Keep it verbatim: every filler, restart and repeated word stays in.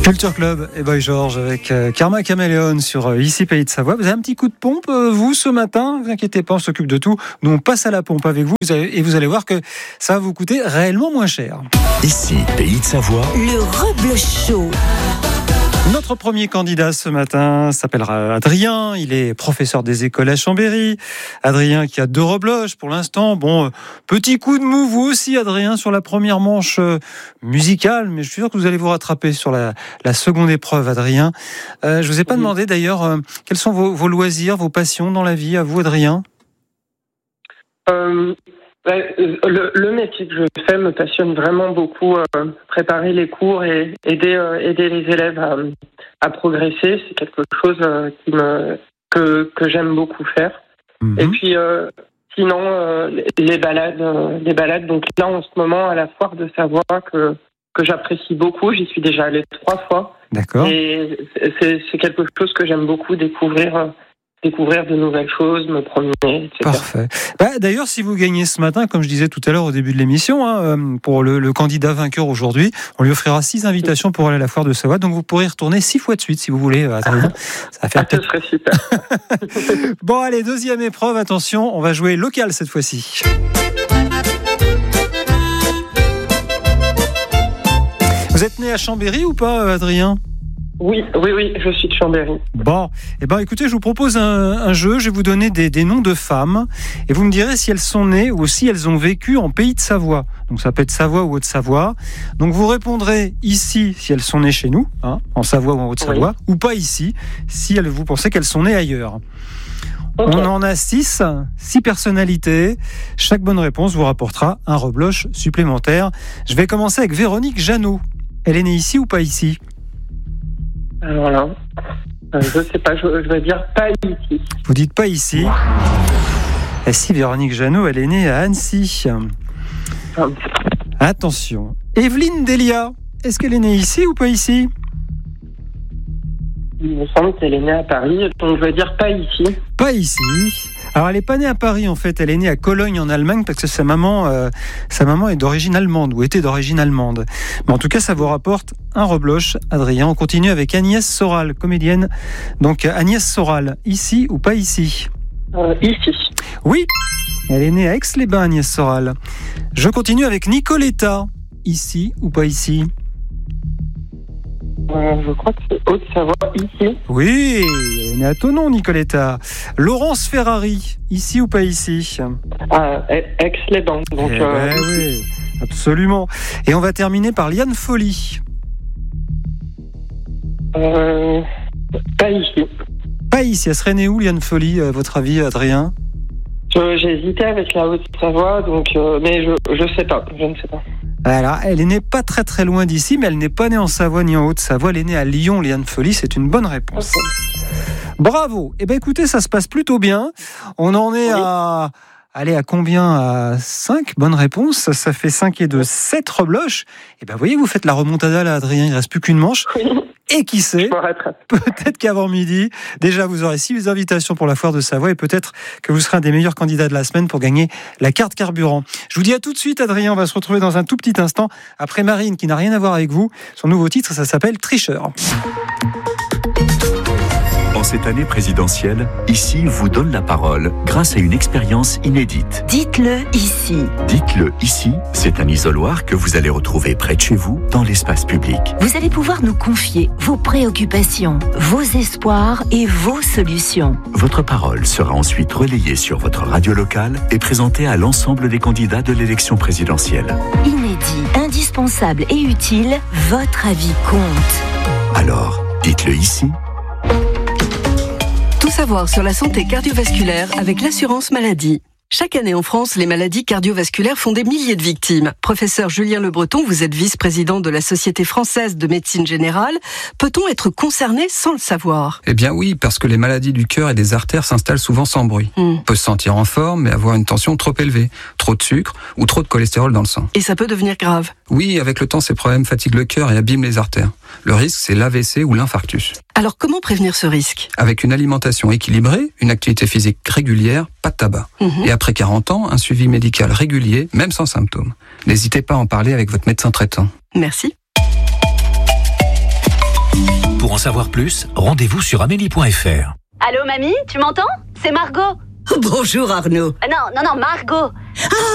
Culture Club et Boy George avec euh, Karma Caméléon sur euh, Ici Pays de Savoie. Vous avez un petit coup de pompe, euh, vous, ce matin. Ne vous inquiétez pas, on s'occupe de tout. Nous, on passe à la pompe avec vous, vous avez, et vous allez voir que ça va vous coûter réellement moins cher. Ici Pays de Savoie. Le Rebloch Show. Notre premier candidat ce matin s'appellera Adrien. Il est professeur des écoles à Chambéry. Adrien qui a deux rebloches pour l'instant. Bon, euh, petit coup de mou, vous aussi, Adrien, sur la première manche euh, musicale. Mais je suis sûr que vous allez vous rattraper sur la, la seconde épreuve, Adrien. Euh, je vous ai pas oui. demandé d'ailleurs euh, quels sont vos, vos loisirs, vos passions dans la vie, à vous, Adrien. Euh... Le, le métier que je fais me passionne vraiment beaucoup. Euh, préparer les cours et aider, euh, aider les élèves à, à progresser, c'est quelque chose euh, qui me, que, que j'aime beaucoup faire. Mmh. Et puis, euh, sinon, euh, les balades, euh, les balades. Donc là, en ce moment, à la foire de Savoie, que, que j'apprécie beaucoup. J'y suis déjà allée trois fois. D'accord. Et c'est, c'est quelque chose que j'aime beaucoup, découvrir. Euh, découvrir de nouvelles choses, me promener, et cetera. Parfait. Bah, d'ailleurs, si vous gagnez ce matin, comme je disais tout à l'heure au début de l'émission, hein, pour le, le candidat vainqueur aujourd'hui, on lui offrira six invitations pour aller à la foire de Savoie. Donc vous pourrez y retourner six fois de suite si vous voulez. Adrien. Ça va faire ah, ce serait super. Bon, allez, deuxième épreuve. Attention, on va jouer local cette fois-ci. Vous êtes né à Chambéry ou pas, Adrien ? Oui, oui, oui, je suis de Chambéry. Bon, eh ben, écoutez, je vous propose un, un jeu. Je vais vous donner des, des noms de femmes et vous me direz si elles sont nées ou si elles ont vécu en Pays de Savoie. Donc ça peut être Savoie ou Haute-Savoie. Donc vous répondrez ici si elles sont nées chez nous, hein, en Savoie ou en Haute-Savoie, oui. ou pas ici si elles, vous pensez qu'elles sont nées ailleurs. Okay. On en a six, six personnalités. Chaque bonne réponse vous rapportera un rebloche supplémentaire. Je vais commencer avec Véronique Jeannot. Elle est née ici ou pas ici ? Alors là, euh, je ne sais pas, je, je vais dire pas ici. Vous dites pas ici. Et si Véronique Jeannot, elle est née à Annecy. Ah. Attention. Evelyne Delia, est-ce qu'elle est née ici ou pas ici ? Il me semble qu'elle est née à Paris, donc je vais dire pas ici. Pas ici. Alors elle n'est pas née à Paris en fait, elle est née à Cologne en Allemagne parce que sa maman, euh, sa maman est d'origine allemande ou était d'origine allemande. Mais en tout cas ça vous rapporte un rebloche, Adrien. On continue avec Agnès Soral, comédienne. Donc Agnès Soral, ici ou pas ici ? euh, Ici. Oui, elle est née à Aix-les-Bains, Agnès Soral. Je continue avec Nicoletta, ici ou pas ici ? Euh, je crois que c'est Haute-Savoie, ici. Oui, elle est née à Thonon, Nicoletta. Laurence Ferrari, ici ou pas ici ? Ah, Aix-les-Bains. Donc, eh euh... ben oui, absolument. Et on va terminer par Liane Folly. Euh, pas ici. Pas ici. Elle serait née où, Liane Folly, à votre avis, Adrien ? je, J'ai hésité avec la Haute-Savoie, donc, euh, mais je je sais pas, je ne sais pas. Voilà, elle est née pas très très loin d'ici, mais elle n'est pas née en Savoie ni en Haute-Savoie. Elle est née à Lyon, Liane Folly. C'est une bonne réponse. Okay. Bravo. Eh ben écoutez, ça se passe plutôt bien. On en est oui. à... Allez, à combien ? À cinq bonnes réponses. Ça fait cinq et deux, sept rebloches. Et ben, vous voyez, vous faites la remontada là, Adrien. Il reste plus qu'une manche. Oui. Et qui sait, peut-être qu'avant midi, déjà vous aurez six invitations pour la foire de Savoie et peut-être que vous serez un des meilleurs candidats de la semaine pour gagner la carte carburant. Je vous dis à tout de suite, Adrien. On va se retrouver dans un tout petit instant après Marine, qui n'a rien à voir avec vous. Son nouveau titre, ça s'appelle Tricheur. En cette année présidentielle, Ici vous donne la parole grâce à une expérience inédite. Dites-le ici. Dites-le ici, c'est un isoloir que vous allez retrouver près de chez vous, dans l'espace public. Vous allez pouvoir nous confier vos préoccupations, vos espoirs et vos solutions. Votre parole sera ensuite relayée sur votre radio locale et présentée à l'ensemble des candidats de l'élection présidentielle. Inédit, indispensable et utile, votre avis compte. Alors, dites-le ici. Tout savoir sur la santé cardiovasculaire avec l'assurance maladie. Chaque année en France, les maladies cardiovasculaires font des milliers de victimes. Professeur Julien Le Breton, vous êtes vice-président de la Société française de médecine générale. Peut-on être concerné sans le savoir ? Eh bien oui, parce que les maladies du cœur et des artères s'installent souvent sans bruit. Mm. On peut se sentir en forme, mais avoir une tension trop élevée, trop de sucre ou trop de cholestérol dans le sang. Et ça peut devenir grave ? Oui, avec le temps, ces problèmes fatiguent le cœur et abîment les artères. Le risque, c'est l'A V C ou l'infarctus. Alors comment prévenir ce risque ? Avec une alimentation équilibrée, une activité physique régulière, pas de tabac. Mm-hmm. Et après quarante ans, un suivi médical régulier, même sans symptômes. N'hésitez pas à en parler avec votre médecin traitant. Merci. savoir plus, rendez-vous sur amélie point f r. Allô mamie, tu m'entends? C'est Margot. Bonjour Arnaud. Ah non, non, non, Margot. Ah